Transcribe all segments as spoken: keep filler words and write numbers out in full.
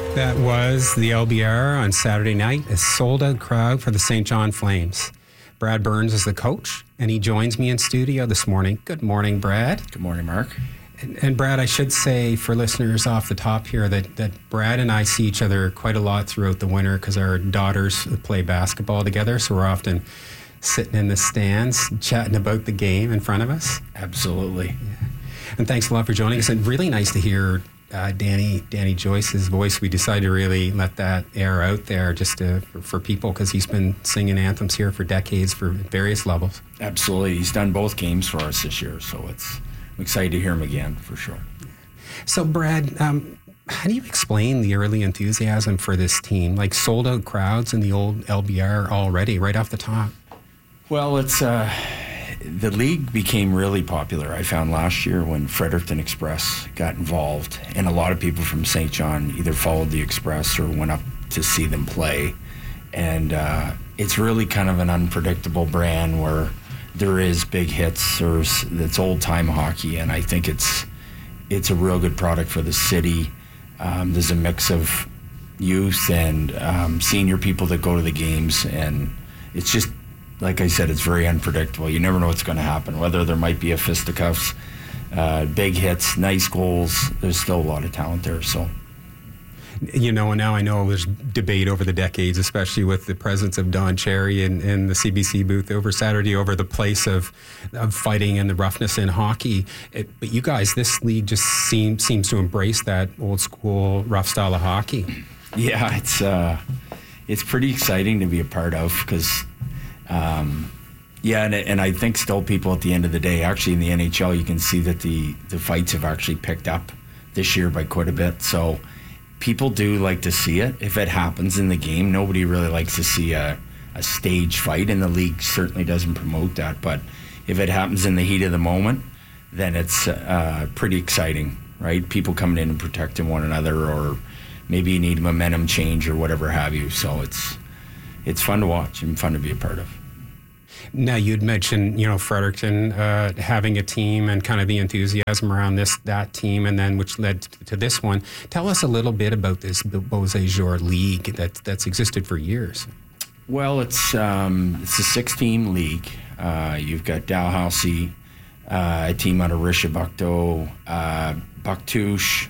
That was the L B R on Saturday night, a sold-out crowd for the Saint John Flames. Brad Burns is the coach, and he joins me in studio this morning. Good morning, Brad. Good morning, Mark. And, and Brad, I should say for listeners off the top here that, that Brad and I see each other quite a lot throughout the winter because our daughters play basketball together, so we're often sitting in the stands chatting about the game in front of us. Absolutely. Yeah. And thanks a lot for joining us. And really nice to hear Uh, Danny Danny Joyce's voice. We decided to really let that air out there just to, for, for people because he's been singing anthems here for decades for various levels. Absolutely. He's done both games for us this year, so it's I'm excited to hear him again for sure. So Brad, um, how do you explain the early enthusiasm for this team? Like sold out crowds in the old L B R already right off the top. Well, it's uh, the league became really popular, I found, last year when Fredericton Express got involved, and a lot of people from Saint John either followed the Express or went up to see them play. And uh, it's really kind of an unpredictable brand where there is big hits, or it's old-time hockey, and I think it's it's a real good product for the city. Um, there's a mix of youth and um, senior people that go to the games, and it's just, like I said, it's very unpredictable. You never know what's going to happen, whether there might be a fisticuffs, uh, big hits, nice goals. There's still a lot of talent there. So, you know, and now I know there's debate over the decades, especially with the presence of Don Cherry in, in the C B C booth over Saturday over the place of, of fighting and the roughness in hockey. It, but you guys, this league just seem, seems to embrace that old school rough style of hockey. Yeah, it's uh, it's pretty exciting to be a part of because Um, yeah, and, and I think still people at the end of the day, actually in the N H L, you can see that the, the fights have actually picked up this year by quite a bit. So people do like to see it. If it happens in the game, nobody really likes to see a, a stage fight, and the league certainly doesn't promote that. But if it happens in the heat of the moment, then it's uh, pretty exciting, right? People coming in and protecting one another, or maybe you need a momentum change or whatever have you. So it's it's fun to watch and fun to be a part of. Now, you'd mentioned, you know, Fredericton uh, having a team and kind of the enthusiasm around this that team, and then which led to this one. Tell us a little bit about this Beausejour League that, that's existed for years. Well, it's um, it's a six-team league. Uh, you've got Dalhousie, uh, a team out of Richelieu, uh, Bouctouche,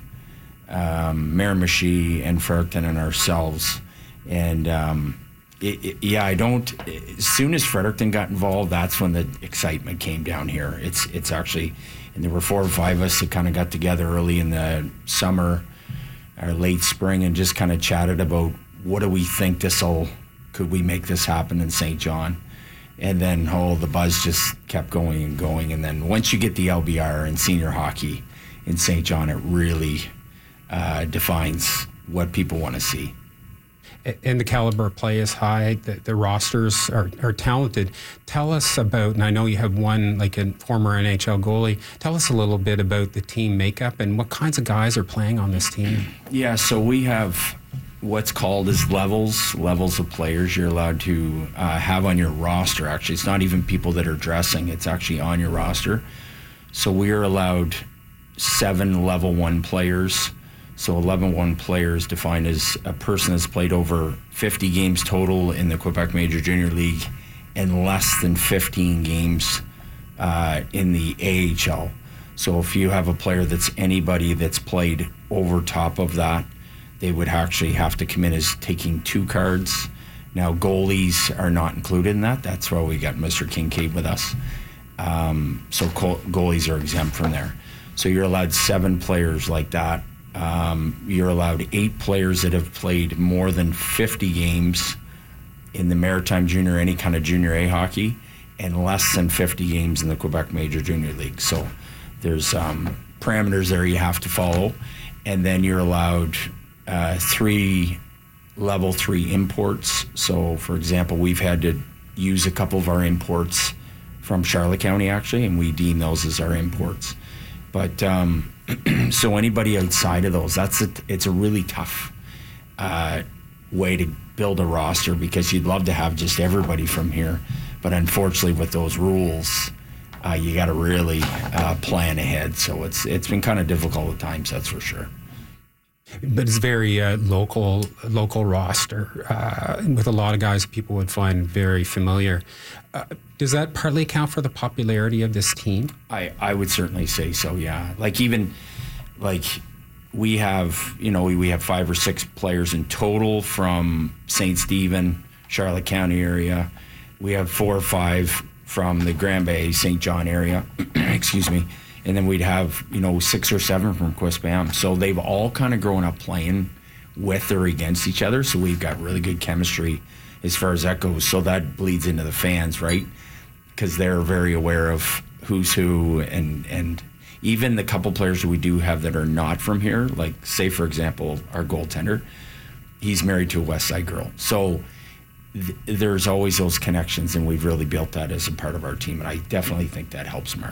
um, Miramichi, and Fredericton, and ourselves. And um, It, it, yeah, I don't. As soon as Fredericton got involved, that's when the excitement came down here. It's it's actually, and there were four or five of us that kind of got together early in the summer or late spring and just kind of chatted about what do we think this'll, could we make this happen in Saint John? And then oh, the buzz just kept going and going. And then once you get the L B R and senior hockey in Saint John, it really uh, defines what people want to see. And the caliber of play is high. The, the rosters are, are talented. Tell us about, and I know you have one, like a former N H L goalie. Tell us a little bit about the team makeup and what kinds of guys are playing on this team. Yeah, so we have what's called as levels, levels of players you're allowed to uh, have on your roster. Actually, it's not even people that are dressing. It's actually on your roster. So we are allowed seven level one players. So eleven one players defined as a person that's played over fifty games total in the Quebec Major Junior League and less than fifteen games uh, in the A H L. So if you have a player that's anybody that's played over top of that, they would actually have to come in as taking two cards. Now, goalies are not included in that. That's why we got Mister Kincaid with us. Um, so goalies are exempt from there. So you're allowed seven players like that. Um, you're allowed eight players that have played more than fifty games in the Maritime Junior, any kind of Junior A hockey, and less than fifty games in the Quebec Major Junior League. So there's um, parameters there you have to follow. And then you're allowed uh, three level three imports. So, for example, we've had to use a couple of our imports from Charlotte County, actually, and we deem those as our imports. But um, so anybody outside of those, that's a, it's a really tough uh, way to build a roster because you'd love to have just everybody from here. But unfortunately, with those rules, uh, you got to really uh, plan ahead. So it's it's been kind of difficult at times, that's for sure. But it's very uh, local, local roster uh, with a lot of guys people would find very familiar. Uh, does that partly account for the popularity of this team? I, I would certainly say so, yeah. Like even, like we have, you know, we, we have five or six players in total from Saint Stephen, Charlotte County area. We have four or five from the Grand Bay, Saint John area, excuse me. And then we'd have, you know, six or seven from Quispam. So they've all kind of grown up playing with or against each other. So we've got really good chemistry as far as that goes. So that bleeds into the fans, right? Because they're very aware of who's who. And, and even the couple players that we do have that are not from here, like, say, for example, our goaltender, he's married to a West Side girl. So th- there's always those connections, and we've really built that as a part of our team. And I definitely think that helps, Mark.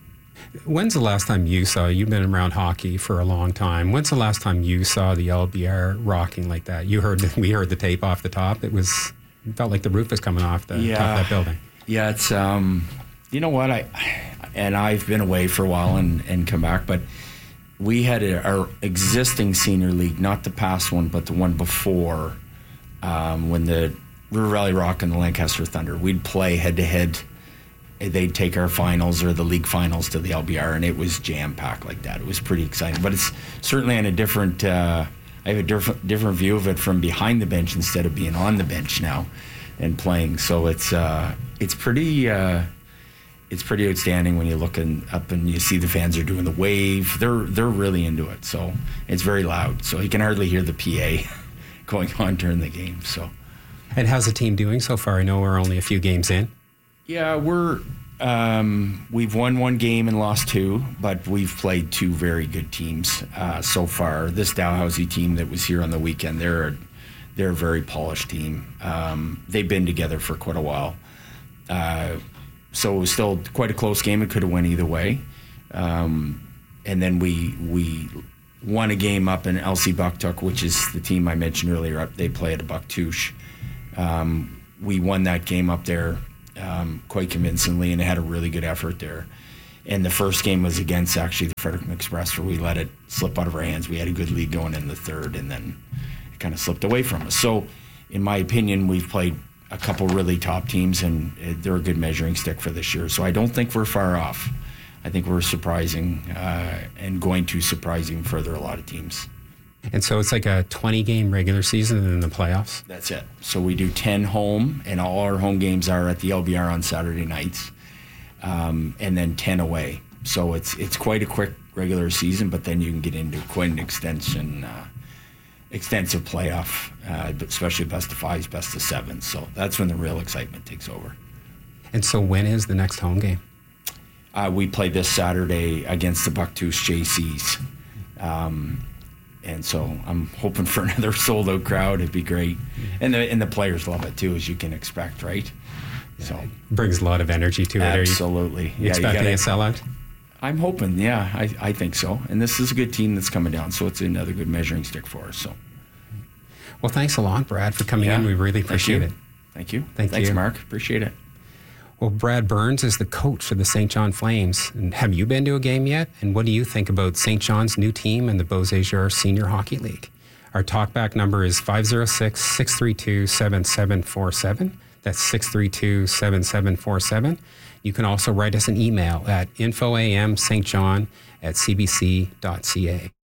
When's the last time you saw, you've been around hockey for a long time, when's the last time you saw the L B R rocking like that? You heard, we heard the tape off the top. It was, it felt like the roof was coming off the yeah. top of that building. Yeah, it's, um, you know what, I, and I've been away for a while and, and come back, but we had a, our existing senior league, not the past one, but the one before, um, when the River Valley Rock and the Lancaster Thunder, we'd play head-to-head. They'd take our finals or the league finals to the L B R, and it was jam-packed like that. It was pretty exciting. But it's certainly on a different, uh, I have a different different view of it from behind the bench instead of being on the bench now and playing. So it's uh, it's pretty uh, it's pretty outstanding when you look in, up and you see the fans are doing the wave. They're they're really into it. So it's very loud. So you can hardly hear the P A going on during the game. So. And how's the team doing so far? I know we're only a few games in. Yeah, we're um, we've won one game and lost two, but we've played two very good teams uh, so far. This Dalhousie team that was here on the weekend, they're a, they're a very polished team. Um, they've been together for quite a while, uh, so it was still quite a close game. It could have went either way, um, and then we we won a game up in L C Bucktuck, which is the team I mentioned earlier. They play at a Bucktouche. Um, we won that game up there. Um, quite convincingly, and it had a really good effort there. And the first game was against actually the Fredericton Express, where we let it slip out of our hands. We had a good lead going in the third, and then it kind of slipped away from us. So, in my opinion, we've played a couple really top teams, and they're a good measuring stick for this year. So I don't think we're far off. I think we're surprising uh, and going to surprise even further a lot of teams. And so it's like a twenty-game regular season and then the playoffs? That's it. So we do ten home, and all our home games are at the L B R on Saturday nights, um, and then ten away. So it's it's quite a quick regular season, but then you can get into quite an extension, uh, extensive playoff, uh, especially best of fives, best of sevens. So that's when the real excitement takes over. And so when is the next home game? Uh, we play this Saturday against the Bucktouche J Cs. Um, And so I'm hoping for another sold-out crowd. It'd be great, and the and the players love it too, as you can expect, right? Yeah, so it brings a lot of energy to it. Absolutely. Are you, you yeah, expecting you a sellout? I'm hoping. Yeah, I, I think so. And this is a good team that's coming down, so it's another good measuring stick for us. So. Well, thanks a lot, Brad, for coming yeah, in. We really appreciate it. Thank you. Thank Thanks, you. Mark. Appreciate it. Well, Brad Burns is the coach of the Saint John Flames. And have you been to a game yet? And what do you think about Saint John's new team and the Beausejour Senior Hockey League? Our talkback number is five oh six, six three two, seven seven four seven. That's six three two, seven seven four seven. You can also write us an email at infoamstjohn at cbc dot ca.